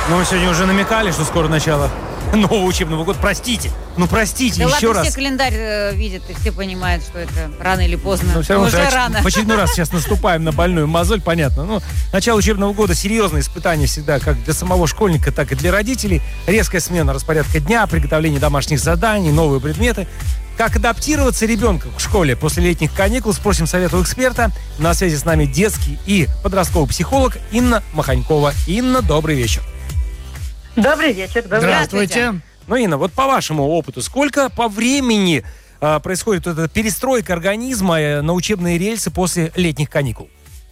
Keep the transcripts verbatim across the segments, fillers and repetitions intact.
Ну, мы сегодня уже намекали, что скоро начало нового учебного года. Простите, ну простите, да еще ладно, раз. все календарь э, видят, и все понимают, что это рано или поздно. Но все равно уже оч- рано. в очередной раз сейчас наступаем на больную мозоль, понятно. Ну, начало учебного года — серьезное испытание всегда, как для самого школьника, так и для родителей. Резкая смена распорядка дня, приготовление домашних заданий, новые предметы. Как адаптироваться ребенку к школе после летних каникул, спросим совета у эксперта. На связи с нами детский и подростковый психолог Инна Маханькова. Инна, добрый вечер. Добрый вечер. Добрый Здравствуйте. Здравствуйте. Ну, Инна, вот по вашему опыту, сколько по времени а, происходит эта перестройка организма э, на учебные рельсы после летних каникул?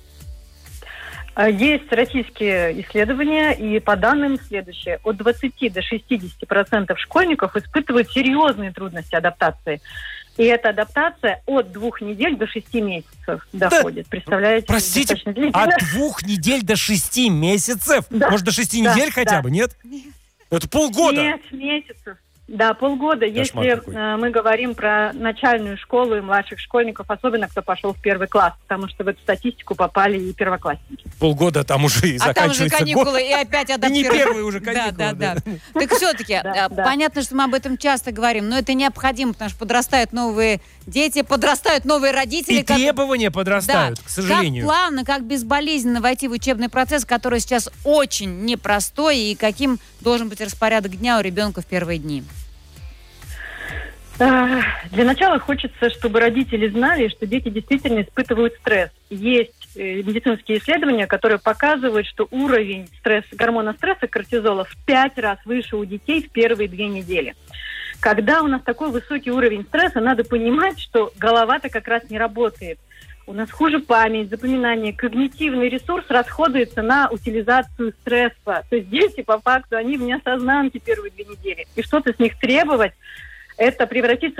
Есть российские исследования, и по данным следующее. От двадцати до шестидесяти процентов школьников испытывают серьезные трудности адаптации. И эта адаптация от двух недель до шести месяцев доходит. Представляете? Простите, Достаточно длительно. от двух недель до шести месяцев? Да. Может, до шести Да, недель хотя да. бы, нет? Это полгода. Нет, месяцев. Да, полгода. Кошмар Если какой. э, мы говорим про начальную школу и младших школьников, особенно кто пошел в первый класс, потому что в эту статистику попали и первоклассники. Полгода там уже и А там уже заканчивается каникулы, год. и опять И не адаптироваться. первые уже каникулы. Да, да, да. Так все-таки, Да, да. понятно, что мы об этом часто говорим, но это необходимо, потому что подрастают новые дети, подрастают новые родители. И как- требования подрастают, Да. к сожалению. Как плавно, как безболезненно войти в учебный процесс, который сейчас очень непростой, и каким должен быть распорядок дня у ребенка в первые дни? Э, Для начала хочется, чтобы родители знали, что дети действительно испытывают стресс. Есть э, медицинские исследования, которые показывают, что уровень стресс, гормона стресса, кортизола, в пять раз выше у детей в первые две недели. Когда у нас такой высокий уровень стресса, надо понимать, что голова-то как раз не работает. У нас хуже память, запоминание, когнитивный ресурс расходуется на утилизацию стресса. То есть дети, по факту, они в неосознанке первые две недели. И что-то с них требовать, это превратится